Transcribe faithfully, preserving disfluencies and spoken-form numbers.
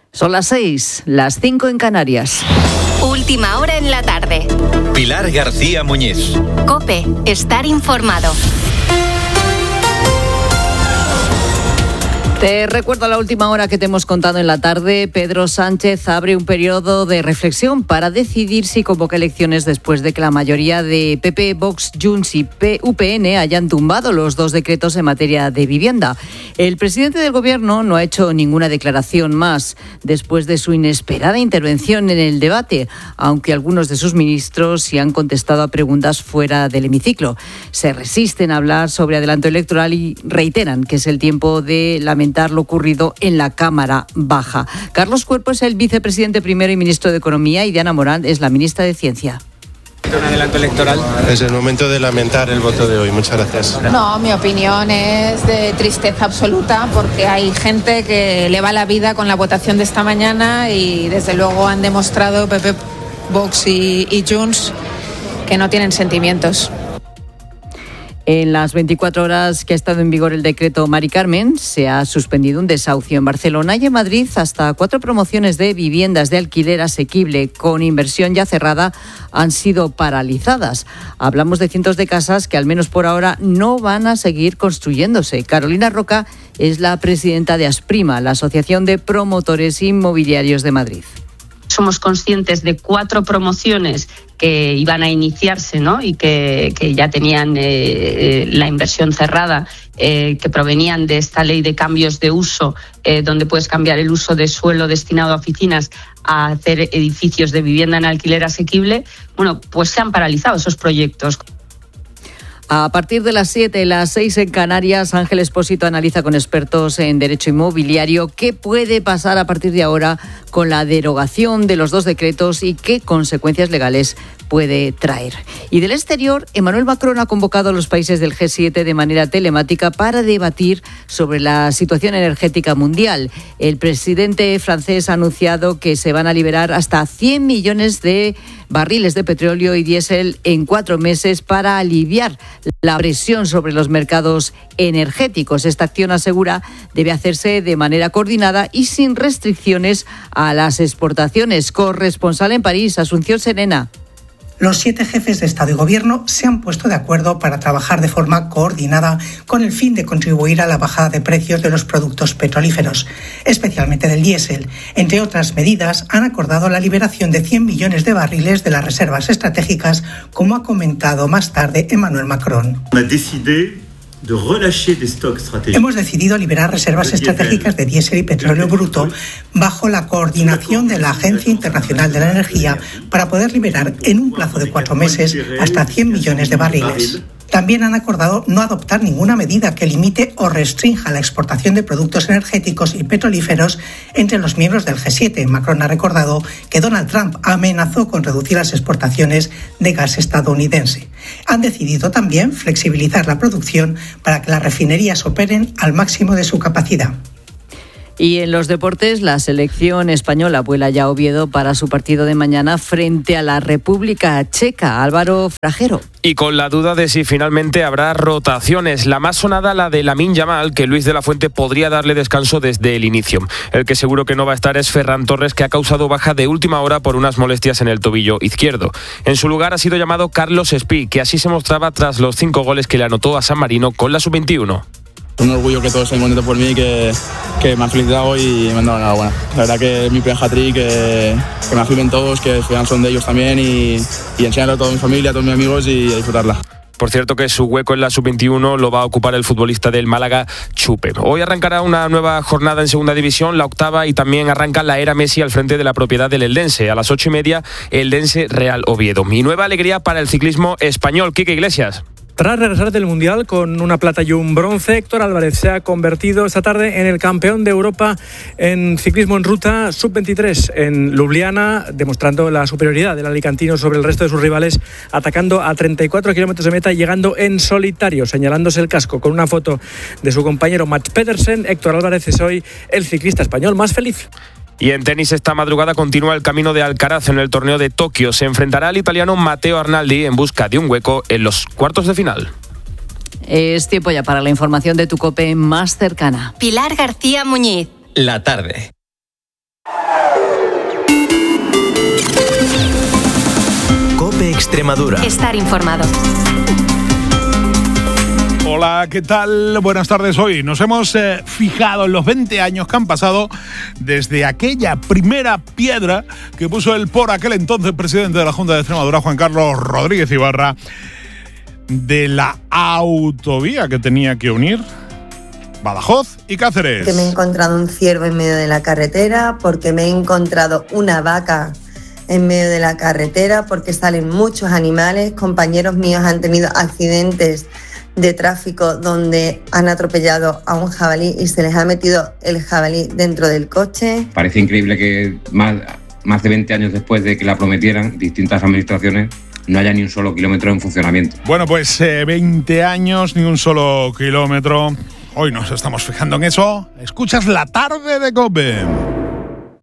Son las seis, las cinco en Canarias. Última hora en la tarde. Pilar García Muñiz. COPE, estar informado. Te recuerdo la última hora que te hemos contado en la tarde. Pedro Sánchez abre un periodo de reflexión para decidir si convoca elecciones después de que la mayoría de P P, Vox, Junts y U P N hayan tumbado los dos decretos en materia de vivienda. El presidente del Gobierno no ha hecho ninguna declaración más después de su inesperada intervención en el debate, aunque algunos de sus ministros sí han contestado a preguntas fuera del hemiciclo. Se resisten a hablar sobre adelanto electoral y reiteran que es el tiempo de lamentar lo ocurrido en la Cámara Baja. Carlos Cuerpo es el vicepresidente primero y ministro de Economía y Diana Morán es la ministra de Ciencia. ¿Un adelanto electoral? Es el momento de lamentar el voto de hoy. Muchas gracias. No, mi opinión es de tristeza absoluta porque hay gente que le va la vida con la votación de esta mañana y desde luego han demostrado P P, Vox y, y Junts que no tienen sentimientos. En las veinticuatro horas que ha estado en vigor el decreto Mari Carmen, se ha suspendido un desahucio en Barcelona y en Madrid. Hasta cuatro promociones de viviendas de alquiler asequible con inversión ya cerrada han sido paralizadas. Hablamos de cientos de casas que al menos por ahora no van a seguir construyéndose. Carolina Roca es la presidenta de Asprima, la Asociación de Promotores Inmobiliarios de Madrid. Somos conscientes de cuatro promociones que iban a iniciarse, ¿no? Y que, que ya tenían eh, la inversión cerrada, eh, que provenían de esta ley de cambios de uso, eh, donde puedes cambiar el uso de suelo destinado a oficinas a hacer edificios de vivienda en alquiler asequible. Bueno, pues se han paralizado esos proyectos. A partir de las siete, las seis en Canarias, Ángel Expósito analiza con expertos en derecho inmobiliario qué puede pasar a partir de ahora con la derogación de los dos decretos y qué consecuencias legales puede traer. Y del exterior, Emmanuel Macron ha convocado a los países del G siete de manera telemática para debatir sobre la situación energética mundial. El presidente francés ha anunciado que se van a liberar hasta cien millones de barriles de petróleo y diésel en cuatro meses para aliviar la presión sobre los mercados energéticos. Esta acción, asegura, debe hacerse de manera coordinada y sin restricciones a las exportaciones. Corresponsal en París, Asunción Serena. Los siete jefes de Estado y Gobierno se han puesto de acuerdo para trabajar de forma coordinada con el fin de contribuir a la bajada de precios de los productos petrolíferos, especialmente del diésel. Entre otras medidas, han acordado la liberación de cien millones de barriles de las reservas estratégicas, como ha comentado más tarde Emmanuel Macron. Hemos decidido liberar reservas estratégicas de diésel y petróleo bruto bajo la coordinación de la Agencia Internacional de la Energía para poder liberar en un plazo de cuatro meses hasta cien millones de barriles. También han acordado no adoptar ninguna medida que limite o restrinja la exportación de productos energéticos y petrolíferos entre los miembros del G siete. Macron ha recordado que Donald Trump amenazó con reducir las exportaciones de gas estadounidense. Han decidido también flexibilizar la producción para que las refinerías operen al máximo de su capacidad. Y en los deportes, la selección española vuela ya a Oviedo para su partido de mañana frente a la República Checa. Álvaro Frajero. Y con la duda de si finalmente habrá rotaciones. La más sonada, la de Lamine Yamal, que Luis de la Fuente podría darle descanso desde el inicio. El que seguro que no va a estar es Ferran Torres, que ha causado baja de última hora por unas molestias en el tobillo izquierdo. En su lugar ha sido llamado Carlos Espí, que así se mostraba tras los cinco goles que le anotó a San Marino con la sub veintiuno. Un orgullo que todos estén contentos por mí, que, que me han felicitado y me han dado enhorabuena. La verdad que es mi primer hat-trick, que, que me afirmen todos, que son de ellos también y, y enseñarlo a toda mi familia, a todos mis amigos y a disfrutarla. Por cierto que su hueco en la sub veintiuno lo va a ocupar el futbolista del Málaga, Chupe. Hoy arrancará una nueva jornada en segunda división, la octava, y también arranca la era Messi al frente de la propiedad del Eldense. A las ocho y media, Eldense Real Oviedo. Mi nueva alegría para el ciclismo español. Quique Iglesias. Tras regresar del Mundial con una plata y un bronce, Héctor Álvarez se ha convertido esta tarde en el campeón de Europa en ciclismo en ruta sub veintitrés en Ljubljana, demostrando la superioridad del alicantino sobre el resto de sus rivales, atacando a treinta y cuatro kilómetros de meta y llegando en solitario, señalándose el casco con una foto de su compañero Mats Pedersen. Héctor Álvarez es hoy el ciclista español más feliz. Y en tenis esta madrugada continúa el camino de Alcaraz en el torneo de Tokio. Se enfrentará al italiano Matteo Arnaldi en busca de un hueco en los cuartos de final. Es tiempo ya para la información de tu COPE más cercana. Pilar García Muñiz. La tarde. COPE Extremadura. Estar informado. Hola, ¿qué tal? Buenas tardes. Hoy nos hemos eh, fijado en los veinte años que han pasado desde aquella primera piedra que puso el por aquel entonces presidente de la Junta de Extremadura, Juan Carlos Rodríguez Ibarra, de la autovía que tenía que unir Badajoz y Cáceres. Que me he encontrado un ciervo en medio de la carretera, porque me he encontrado una vaca en medio de la carretera, porque salen muchos animales. Compañeros míos han tenido accidentes de tráfico donde han atropellado a un jabalí y se les ha metido el jabalí dentro del coche. Parece increíble que más, más de veinte años después de que la prometieran, distintas administraciones no haya ni un solo kilómetro en funcionamiento. Bueno, pues eh, veinte años, ni un solo kilómetro. Hoy nos estamos fijando en eso. Escuchas La Tarde de COPE.